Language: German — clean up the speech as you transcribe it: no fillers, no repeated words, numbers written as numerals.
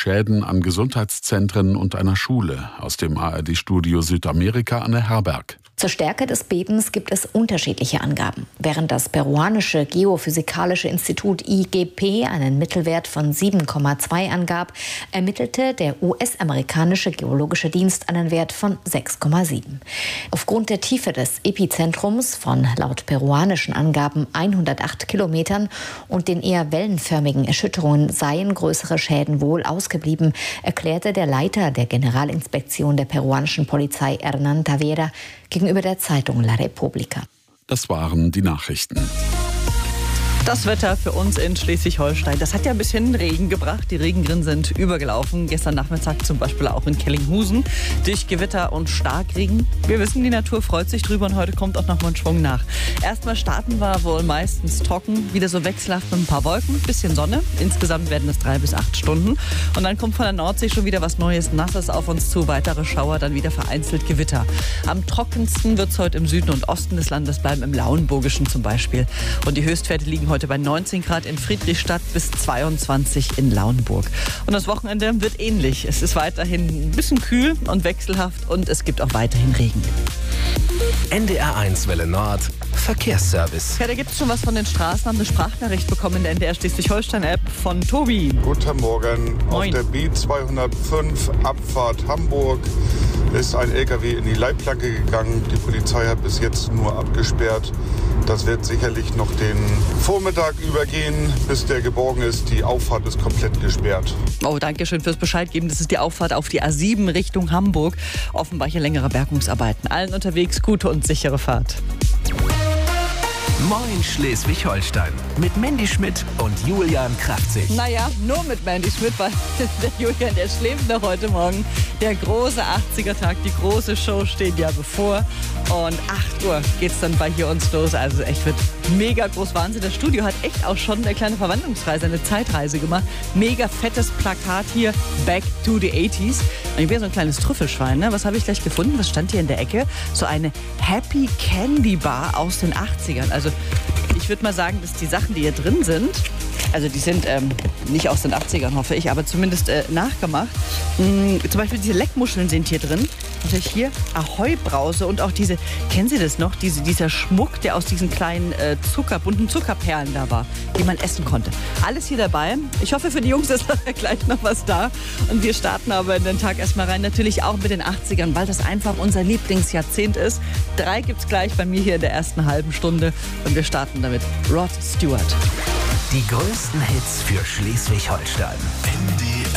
Schäden an Gesundheitszentren und einer Schule. Aus dem ARD-Studio Südamerika Anne Herberg. Zur Stärke des Bebens gibt es unterschiedliche Angaben. Während das peruanische Geophysikalische Institut IGP einen Mittelwert von 7,2 angab, ermittelte der US-amerikanische Geologische Dienst einen Wert von 6,7. Aufgrund der Tiefe des Epizentrums von laut peruanischen Angaben 108 Kilometern und den eher wellenförmigen Erschütterungen seien größere Schäden wohl ausgeblieben, erklärte der Leiter der Generalinspektion der peruanischen Polizei Hernán Tavera gegenüber der Zeitung La Repubblica. Das waren die Nachrichten. Das Wetter für uns in Schleswig-Holstein, das hat ja ein bisschen Regen gebracht. Die Regenrinnen sind übergelaufen. Gestern Nachmittag zum Beispiel auch in Kellinghusen durch Gewitter und Starkregen. Wir wissen, die Natur freut sich drüber und heute kommt auch noch mal ein Schwung nach. Erstmal starten wir wohl meistens trocken, wieder so wechselhaft mit ein paar Wolken, bisschen Sonne. Insgesamt werden es 3 bis 8 Stunden. Und dann kommt von der Nordsee schon wieder was Neues, Nasses auf uns zu. Weitere Schauer, dann wieder vereinzelt Gewitter. Am trockensten wird es heute im Süden und Osten des Landes bleiben, im Lauenburgischen zum Beispiel. Und die Höchstwerte liegen heute bei 19 Grad in Friedrichstadt bis 22 in Lauenburg. Und das Wochenende wird ähnlich. Es ist weiterhin ein bisschen kühl und wechselhaft und es gibt auch weiterhin Regen. NDR1 Welle Nord, Verkehrsservice. Ja, da gibt es schon was von den Straßen. Haben eine Sprachnachricht bekommen in der NDR Schleswig-Holstein-App von Tobi. Guten Morgen. Moin. Auf der B205 Abfahrt Hamburg ist ein LKW in die Leitplanke gegangen. Die Polizei hat bis jetzt nur abgesperrt. Das wird sicherlich noch den Vormittag übergehen, bis der geborgen ist. Die Auffahrt ist komplett gesperrt. Oh, danke schön fürs Bescheid geben. Das ist die Auffahrt auf die A7 Richtung Hamburg. Offenbar hier längere Bergungsarbeiten. Allen unterwegs gute und sichere Fahrt. Moin Schleswig-Holstein mit Mandy Schmidt und Julian Kraftzig. Naja, nur mit Mandy Schmidt, weil der Julian, der schläft noch heute Morgen. Der große 80er-Tag, die große Show steht ja bevor. Und 8 Uhr geht's dann bei hier uns los. Also echt wird mega groß Wahnsinn. Das Studio hat echt auch schon eine kleine Verwandlungsreise, eine Zeitreise gemacht. Mega fettes Plakat hier, Back to the 80s. Und ich bin so ein kleines Trüffelschwein, ne? Was habe ich gleich gefunden? Was stand hier in der Ecke? So eine Happy Candy Bar aus den 80ern. Also ich würde mal sagen, dass die Sachen, die hier drin sind, also die sind nicht aus den 80ern, hoffe ich, aber zumindest nachgemacht. Zum Beispiel diese Leckmuscheln sind hier drin. Natürlich hier Ahoi-Brause und auch diese, kennen Sie das noch? Dieser Schmuck, der aus diesen kleinen bunten Zuckerperlen da war, die man essen konnte. Alles hier dabei. Ich hoffe, für die Jungs ist gleich noch was da. Und wir starten aber in den Tag erstmal rein. Natürlich auch mit den 80ern, weil das einfach unser Lieblingsjahrzehnt ist. 3 gibt's gleich bei mir hier in der ersten halben Stunde. Und wir starten damit Rod Stewart. Die größten Hits für Schleswig-Holstein.